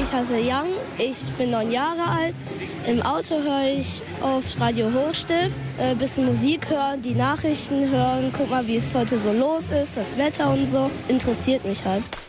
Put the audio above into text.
ich heiße Young, ich bin 9 Jahre alt. Im Auto höre ich oft Radio Hochstift, ein bisschen Musik hören, die Nachrichten hören, guck mal, wie es heute so los ist, das Wetter und so. Interessiert mich halt.